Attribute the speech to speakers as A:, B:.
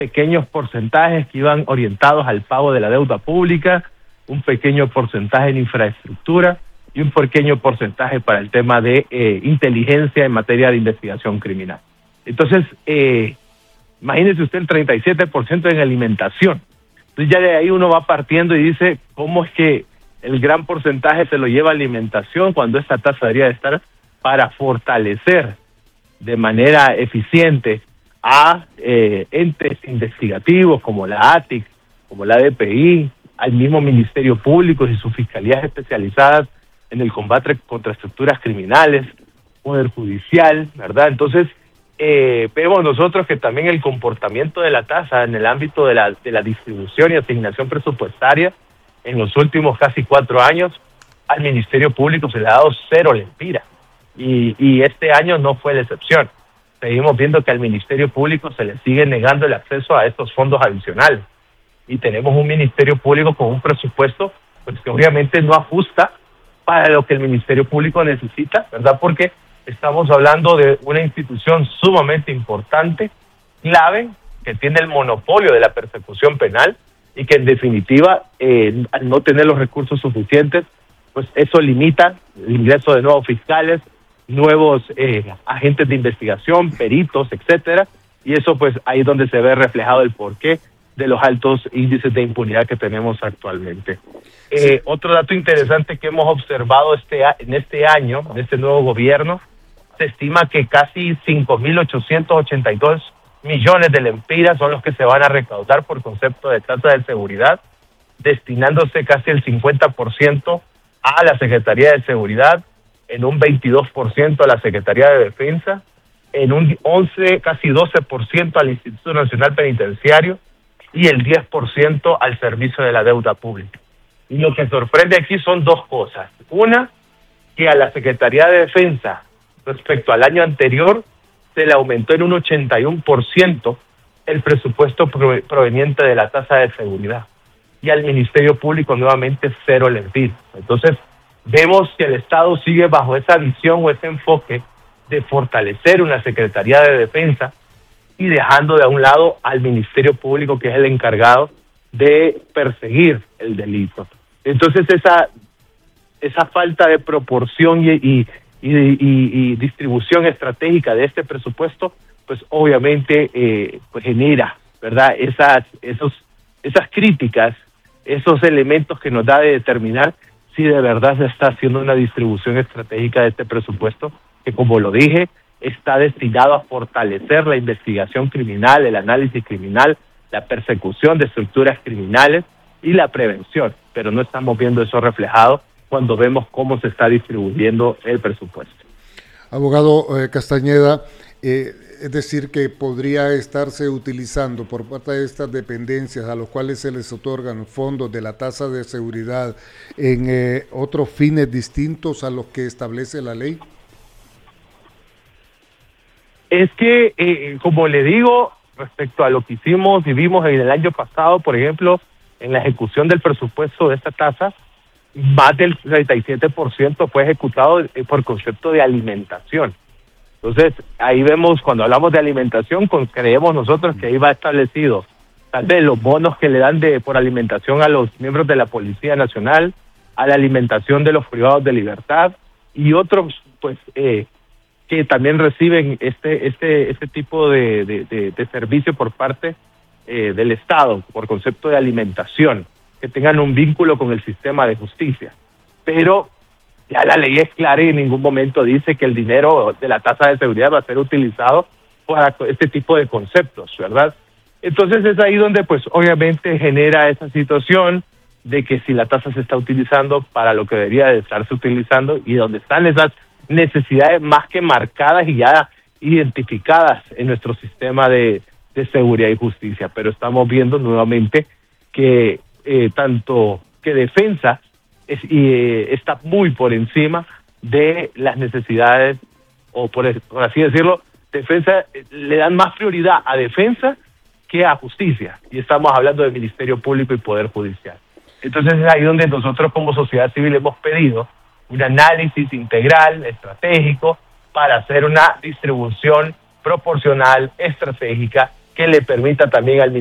A: pequeños porcentajes que iban orientados al pago de la deuda pública, un pequeño porcentaje en infraestructura y un pequeño porcentaje para el tema de inteligencia en materia de investigación criminal. Entonces, imagínese usted el 37% en alimentación. Entonces ya de ahí uno va partiendo y dice, ¿cómo es que el gran porcentaje se lo lleva alimentación cuando esta tasa debería de estar para fortalecer de manera eficiente a entes investigativos como la ATIC, como la DPI, al mismo Ministerio Público y sus fiscalías especializadas en el combate contra estructuras criminales, Poder Judicial, ¿verdad? Entonces, vemos nosotros que también el comportamiento de la tasa en el ámbito de la distribución y asignación presupuestaria en los últimos casi 4 años al Ministerio Público se le ha dado cero lempira y este año no fue la excepción. Seguimos viendo que al Ministerio Público se le sigue negando el acceso a estos fondos adicionales y tenemos un Ministerio Público con un presupuesto pues que obviamente no ajusta para lo que el Ministerio Público necesita, ¿verdad? Porque estamos hablando de una institución sumamente importante, clave, que tiene el monopolio de la persecución penal y que en definitiva, al no tener los recursos suficientes, pues eso limita el ingreso de nuevos fiscales, nuevos agentes de investigación, peritos, etcétera, y eso pues ahí es donde se ve reflejado el porqué de los altos índices de impunidad que tenemos actualmente. Otro dato interesante que hemos observado en este año, en este nuevo gobierno, se estima que casi 5.882 millones de lempiras son los que se van a recaudar por concepto de tasa de seguridad, destinándose casi el 50% a la Secretaría de Seguridad, en un 22% a la Secretaría de Defensa, en un 11, casi 12% al Instituto Nacional Penitenciario y el 10% al Servicio de la Deuda Pública. Y lo que sorprende aquí son dos cosas. Una, que a la Secretaría de Defensa, respecto al año anterior, se le aumentó en un 81% el presupuesto proveniente de la tasa de seguridad. Y al Ministerio Público nuevamente cero lempira. Entonces, vemos que el Estado sigue bajo esa visión o ese enfoque de fortalecer una Secretaría de Defensa y dejando de un lado al Ministerio Público, que es el encargado de perseguir el delito. Entonces, esa falta de proporción y distribución estratégica de este presupuesto, pues obviamente pues genera, ¿verdad? Esas críticas, esos elementos que nos da de determinar si de verdad se está haciendo una distribución estratégica de este presupuesto, que como lo dije, está destinado a fortalecer la investigación criminal, el análisis criminal, la persecución de estructuras criminales y la prevención, pero no estamos viendo eso reflejado cuando vemos cómo se está distribuyendo el presupuesto.
B: Abogado Castañeda, es decir, que podría estarse utilizando por parte de estas dependencias a los cuales se les otorgan fondos de la tasa de seguridad en otros fines distintos a los que establece la ley.
A: Es que, como le digo, respecto a lo que hicimos y vimos en el año pasado, por ejemplo, en la ejecución del presupuesto de esta tasa, más del 37% fue ejecutado por concepto de alimentación. Entonces, ahí vemos, cuando hablamos de alimentación, creemos nosotros que ahí va establecido tal vez los bonos que le dan por alimentación a los miembros de la Policía Nacional, a la alimentación de los privados de libertad y otros, pues, que también reciben este tipo de servicio por parte del Estado, por concepto de alimentación, que tengan un vínculo con el sistema de justicia. Pero ya la ley es clara y en ningún momento dice que el dinero de la tasa de seguridad va a ser utilizado para este tipo de conceptos, ¿verdad? Entonces es ahí donde pues obviamente genera esa situación de que si la tasa se está utilizando para lo que debería de estarse utilizando y donde están esas necesidades más que marcadas y ya identificadas en nuestro sistema de seguridad y justicia. Pero estamos viendo nuevamente que tanto que defensa está muy por encima de las necesidades, o por así decirlo, defensa le dan más prioridad a defensa que a justicia, y estamos hablando de Ministerio Público y Poder Judicial. Entonces es ahí donde nosotros como sociedad civil hemos pedido un análisis integral, estratégico, para hacer una distribución proporcional, estratégica, que que le permita también al